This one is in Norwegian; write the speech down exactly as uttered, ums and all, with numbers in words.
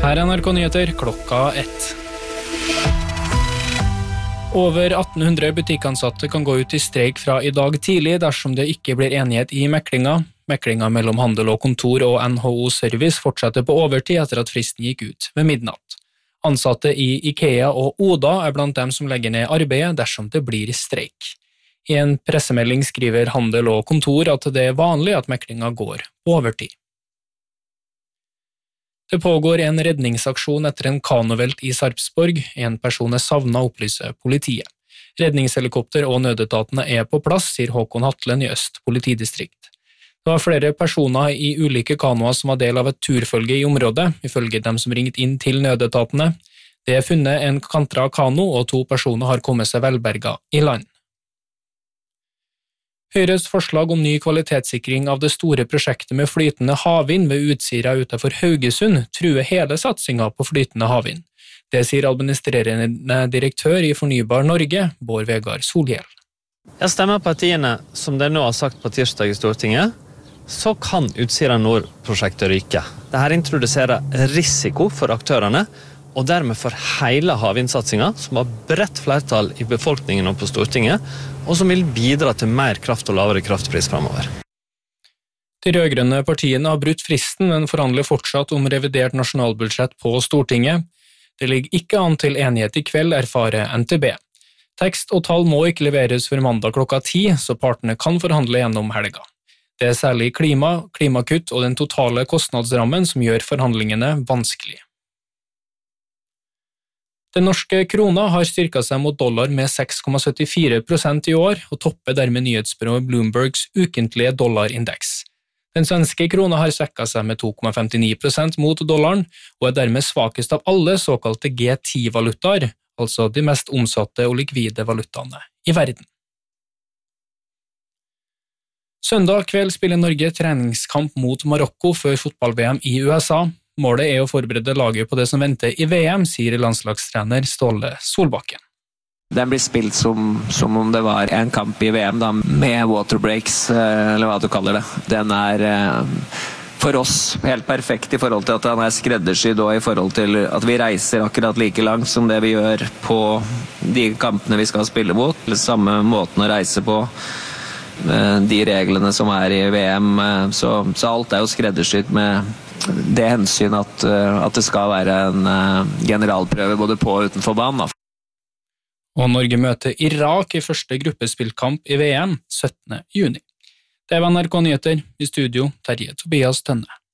Her er N R K Nyheter klokka ett. Over atten hundre butikkansatte kan gå ut i streik fra i dag tidlig dersom det ikke blir enighet i meklinga. Meklinga mellom handel og kontor og N H O Service fortsetter på overtid etter at fristen gikk ut ved midnatt. Ansatte i IKEA og Oda er blant dem som legger ned arbeidet dersom det blir streik. I en pressemelding skriver handel og kontor at det er vanlig at meklinga går på overtid. Det pågår en redningsaksjon etter en kanovelt i Sarpsborg. En person er savnet, opplyser politiet. Redningshelikopter og nødetatene er på plass, sier Håkon Hatlen i Øst politidistrikt. Det var flere personer i ulike kanoer som var del av et turfølge i området, ifølge dem som ringte inn til nødetatene. Det er funnet en kantra kano, og to personer har kommet seg velberga i land. Høyres forslag om ny kvalitetssikring av det store prosjektet med flytende havvind ved Utsira utenfor Haugesund truer hele satsingen på flytende havvind. Det sier administrerende direktør i Fornybar Norge, Bård Vegar Solhjell. Jeg stemmer partiene som det nå har sagt på tirsdag i Stortinget, så kan Utsira Nord-prosjektet ryke. Dette introduserer risiko for aktørene, og dermed for hele havvindsatsingen, som har bredt flertall i befolkningen og på Stortinget, og som vil bidra til mer kraft og lavere kraftpris fremover. De rødgrønne partiene har brutt fristen, men forhandler fortsatt om revidert nasjonalbudsjett på Stortinget. Det ligger ikke an til enighet i kveld, erfarer N T B. Tekst og tall må ikke leveres før mandag klokka ti, så partene kan forhandle gjennom helga. Det er særlig klima, klimakutt og den totale kostnadsrammen som gjør forhandlingene vanskelig. Den norske krona har styrket seg mot dollar med seks komma syttifire prosent i år, og topper dermed nyhetsbyrået Bloombergs ukentlige dollarindeks. Den svenske krona har svekket seg med to komma femtini prosent mot dollaren, og er dermed svakest av alle såkalte G ti valutaer, altså de mest omsatte og likvide valutaene i verden. Søndag kveld spiller Norge treningskamp mot Marokko før fotball-V M i U S A. Målet er å forberede laget på det som venter i V M, sier landslagstrener Ståle Solbakken. Den blir spilt som, som om det var en kamp i V M da, med waterbreaks, eller hva du kaller det. Den er for oss helt perfekt i forhold til at den er skreddersydd, og i forhold til at vi reiser akkurat like langt som det vi gjør på de kampene vi skal spille mot. Samme måten å reise på, de reglene som er i V M, så, så alt er jo skreddersydd med det hensyn at, at det skal være en generalprøve både på og utenfor banen. Og Norge møter Irak i første gruppespillkamp i V M syttende juni. Det var N R K Nyheter, i studio Terje Tobias Tønne.